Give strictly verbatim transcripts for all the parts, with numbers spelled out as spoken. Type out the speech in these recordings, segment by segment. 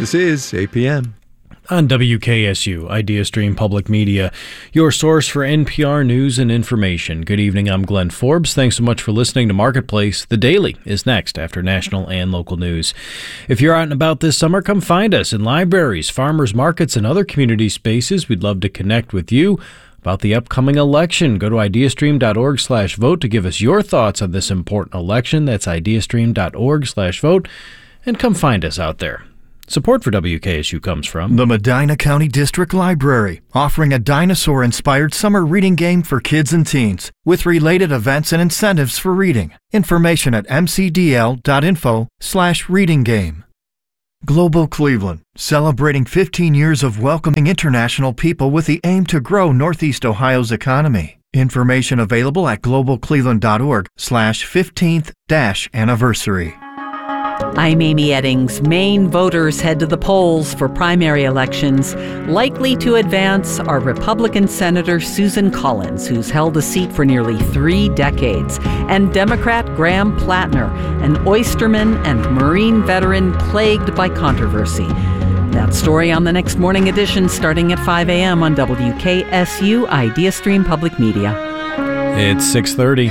This is A P M. On W K S U, IdeaStream Public Media, your source for N P R news and information. Good evening, I'm Glenn Forbes. Thanks so much for listening to Marketplace. The Daily is next after national and local news. If you're out and about this summer, come find us in libraries, farmers markets, and other community spaces. We'd love to connect with you about the upcoming election. Go to ideastream.org slash vote to give us your thoughts on this important election. That's ideastream.org slash vote. And come find us out there. Support for W K S U comes from the Medina County District Library, offering a dinosaur-inspired summer reading game for kids and teens, with related events and incentives for reading. Information at mcdl.info slash reading game. Global Cleveland, celebrating fifteen years of welcoming international people with the aim to grow Northeast Ohio's economy. Information available at globalcleveland.org slash 15th dash anniversary. I'm Amy Eddings. Maine voters head to the polls for primary elections. Likely to advance are Republican Senator Susan Collins, who's held a seat for nearly three decades, and Democrat Graham Plattner, an oysterman and Marine veteran plagued by controversy. That story on the next morning edition starting at five a.m. on W K S U IdeaStream Public Media. It's six thirty.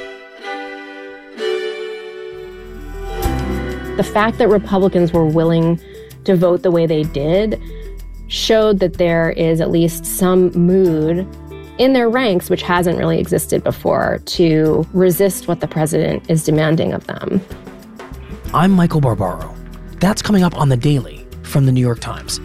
The fact that Republicans were willing to vote the way they did showed that there is at least some mood in their ranks, which hasn't really existed before, to resist what the president is demanding of them. I'm Michael Barbaro. That's coming up on The Daily from The New York Times.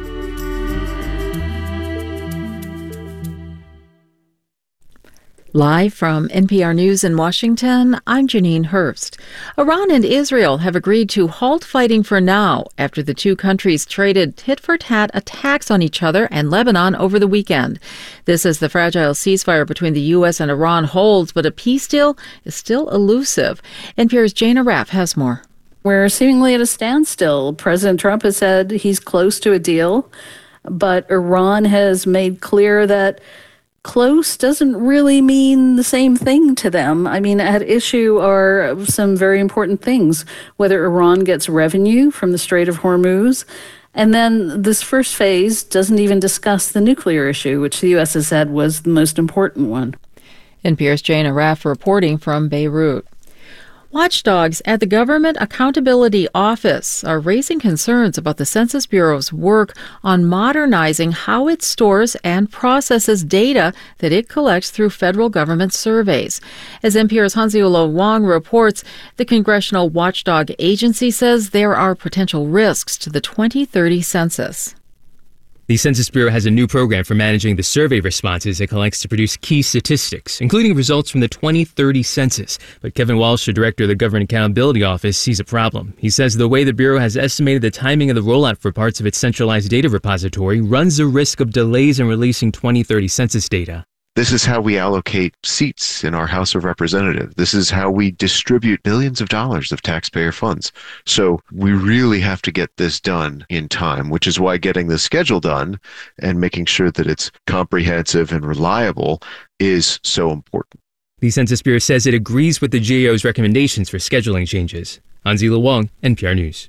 Live from N P R News in Washington, I'm Janine Hurst. Iran and Israel have agreed to halt fighting for now after the two countries traded tit-for-tat attacks on each other and Lebanon over the weekend. This as the fragile ceasefire between the U S and Iran holds, but a peace deal is still elusive. N P R's Jane Arraf has more. We're seemingly at a standstill. President Trump has said he's close to a deal, but Iran has made clear that close doesn't really mean the same thing to them. I mean, at issue are some very important things, whether Iran gets revenue from the Strait of Hormuz. And then this first phase doesn't even discuss the nuclear issue, which the U S has said was the most important one. N P R's Jane Arraf reporting from Beirut. Watchdogs at the Government Accountability Office are raising concerns about the Census Bureau's work on modernizing how it stores and processes data that it collects through federal government surveys. As N P R's Hansiulo Wong reports, the Congressional Watchdog Agency says there are potential risks to the twenty thirty census. The Census Bureau has a new program for managing the survey responses it collects to produce key statistics, including results from the twenty thirty census. But Kevin Walsh, the director of the Government Accountability Office, sees a problem. He says the way the Bureau has estimated the timing of the rollout for parts of its centralized data repository runs the risk of delays in releasing twenty thirty census data. This is how we allocate seats in our House of Representatives. This is how we distribute billions of dollars of taxpayer funds. So we really have to get this done in time, which is why getting the schedule done and making sure that it's comprehensive and reliable is so important. The Census Bureau says it agrees with the G A O's recommendations for scheduling changes. Hansiulo Wong, N P R News.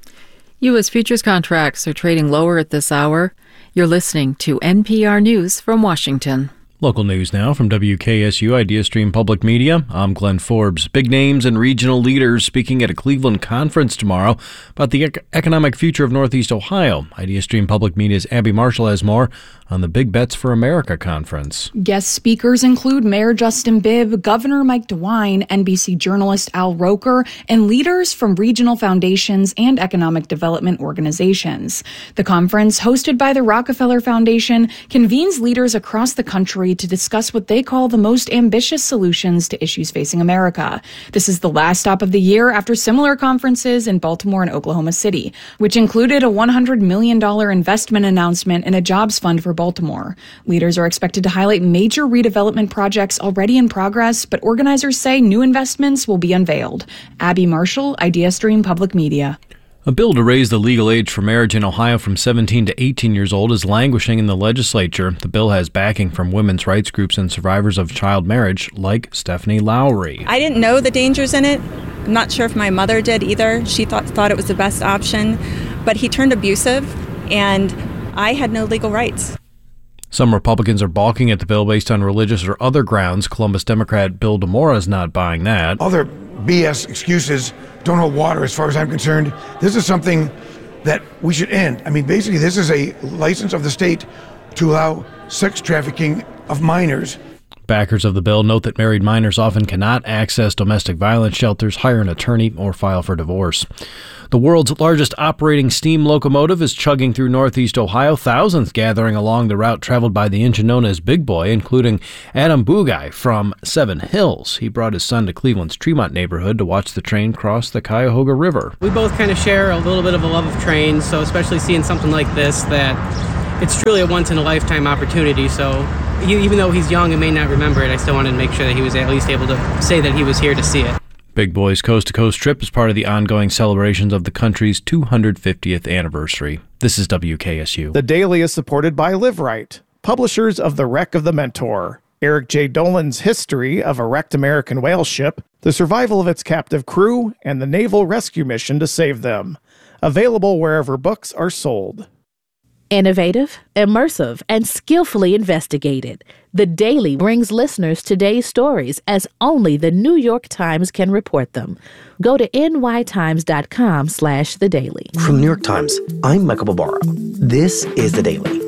U S futures contracts are trading lower at this hour. You're listening to N P R News from Washington. Local news now from W K S U IdeaStream Public Media. I'm Glenn Forbes. Big names and regional leaders speaking at a Cleveland conference tomorrow about the ec- economic future of Northeast Ohio. IdeaStream Public Media's Abby Marshall has more on the Big Bets for America conference. Guest speakers include Mayor Justin Bibb, Governor Mike DeWine, N B C journalist Al Roker, and leaders from regional foundations and economic development organizations. The conference, hosted by the Rockefeller Foundation, convenes leaders across the country to discuss what they call the most ambitious solutions to issues facing America. This is the last stop of the year after similar conferences in Baltimore and Oklahoma City, which included a one hundred million dollars investment announcement and a jobs fund for Baltimore. Leaders are expected to highlight major redevelopment projects already in progress, but organizers say new investments will be unveiled. Abby Marshall, IdeaStream Public Media. A bill to raise the legal age for marriage in Ohio from seventeen to eighteen years old is languishing in the legislature. The bill has backing from women's rights groups and survivors of child marriage, like Stephanie Lowry. I didn't know the dangers in it. I'm not sure if my mother did either. She thought thought it was the best option. but he turned abusive, and I had no legal rights. Some Republicans are balking at the bill based on religious or other grounds. Columbus Democrat Bill DeMora is not buying that. Other B S excuses don't hold water as far as I'm concerned. This is something that we should end. I mean, basically, this is a license of the state to allow sex trafficking of minors. Backers of the bill note that married minors often cannot access domestic violence shelters, hire an attorney, or file for divorce. The world's largest operating steam locomotive is chugging through northeast Ohio, thousands gathering along the route traveled by the engine known as Big Boy, including Adam Bugaj from Seven Hills. He brought his son to Cleveland's Tremont neighborhood to watch the train cross the Cuyahoga River. We both kind of share a little bit of a love of trains, so especially seeing something like this, that it's truly a once-in-a-lifetime opportunity. So even though he's young and may not remember it, I still wanted to make sure that he was at least able to say that he was here to see it. Big Boy's coast-to-coast trip is part of the ongoing celebrations of the country's two hundred fiftieth anniversary. This is W K S U. The Daily is supported by Live Right, publishers of The Wreck of the Mentor, Eric J. Dolan's history of a wrecked American whale ship, the survival of its captive crew, and the naval rescue mission to save them. Available wherever books are sold. Innovative, immersive, and skillfully investigated, The Daily brings listeners today's stories as only the New York Times can report them. Go to N Y Times dot com slash The Daily. From New York Times, I'm Michael Barbaro. This is The Daily.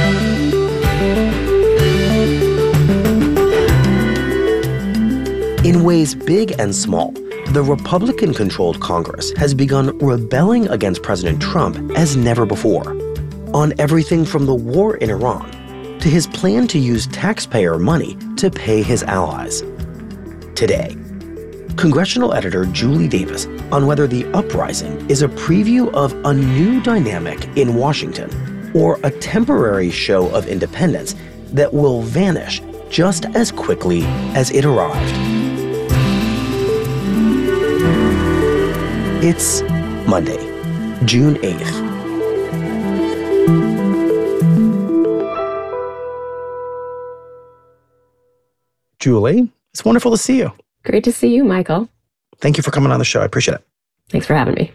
In ways big and small, the Republican-controlled Congress has begun rebelling against President Trump as never before. On everything from the war in Iran to his plan to use taxpayer money to pay his allies. Today, congressional editor Julie Davis on whether the uprising is a preview of a new dynamic in Washington or a temporary show of independence that will vanish just as quickly as it arrived. It's Monday, June eighth. Julie, it's wonderful to see you. Great to see you, Michael. Thank you for coming on the show. I appreciate it. Thanks for having me.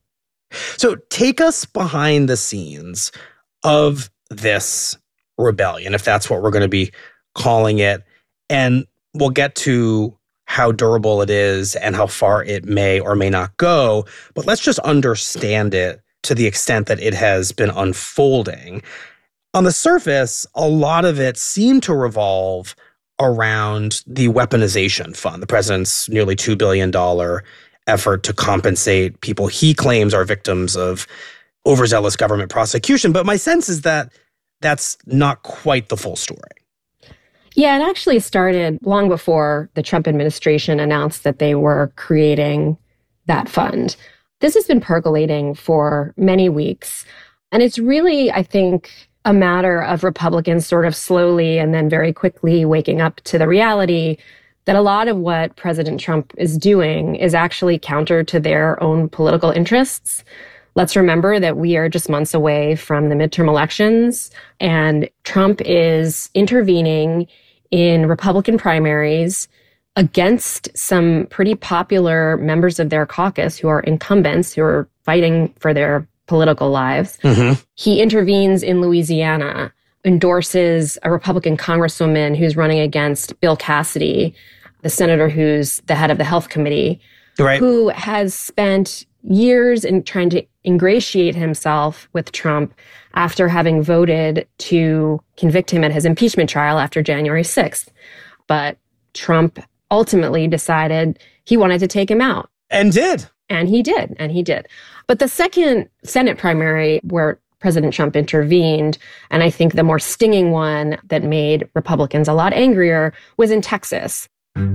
So take us behind the scenes of this rebellion, if that's what we're going to be calling it, and we'll get to how durable it is and how far it may or may not go, but let's just understand it to the extent that it has been unfolding. On the surface, a lot of it seemed to revolve around the weaponization fund, the president's nearly two billion dollars effort to compensate people he claims are victims of overzealous government prosecution. But my sense is that that's not quite the full story. Yeah, it actually started long before the Trump administration announced that they were creating that fund. This has been percolating for many weeks. And it's really, I think, a matter of Republicans sort of slowly and then very quickly waking up to the reality that a lot of what President Trump is doing is actually counter to their own political interests. Let's remember that we are just months away from the midterm elections, and Trump is intervening in Republican primaries against some pretty popular members of their caucus who are incumbents, who are fighting for their political lives. Mm-hmm. He intervenes in Louisiana, endorses a Republican congresswoman who's running against Bill Cassidy, the senator who's the head of the health committee, right, who has spent years in trying to ingratiate himself with Trump after having voted to convict him at his impeachment trial after January sixth. But Trump ultimately decided he wanted to take him out. And did. And he did. And he did. But the second Senate primary where President Trump intervened, and I think the more stinging one that made Republicans a lot angrier, was in Texas,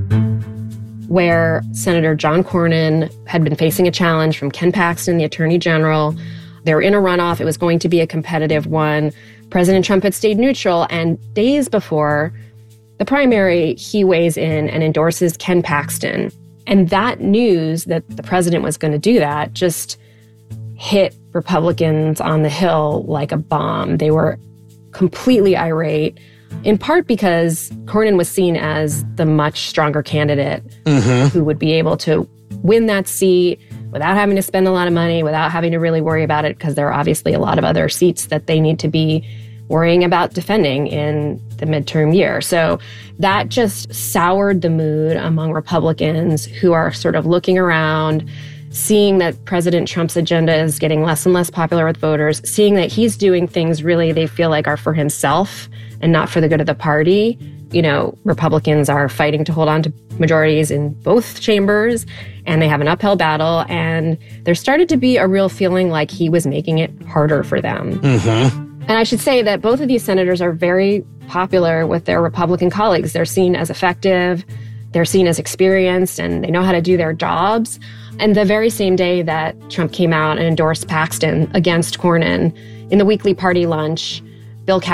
where Senator John Cornyn had been facing a challenge from Ken Paxton, the Attorney General. They were in a runoff. It was going to be a competitive one. President Trump had stayed neutral, and days before the primary, he weighs in and endorses Ken Paxton. And that news that the president was going to do that just hit Republicans on the Hill like a bomb. They were completely irate, in part because Cornyn was seen as the much stronger candidate mm-hmm. who would be able to win that seat, without having to spend a lot of money, without having to really worry about it, because there are obviously a lot of other seats that they need to be worrying about defending in the midterm year. So that just soured the mood among Republicans who are sort of looking around, seeing that President Trump's agenda is getting less and less popular with voters, seeing that he's doing things really they feel like are for himself and not for the good of the party. You know, Republicans are fighting to hold on to majorities in both chambers, and they have an uphill battle. And there started to be a real feeling like he was making it harder for them. Mm-hmm. And I should say that both of these senators are very popular with their Republican colleagues. They're seen as effective, they're seen as experienced, and they know how to do their jobs. And the very same day that Trump came out and endorsed Paxton against Cornyn, in the weekly party lunch, Bill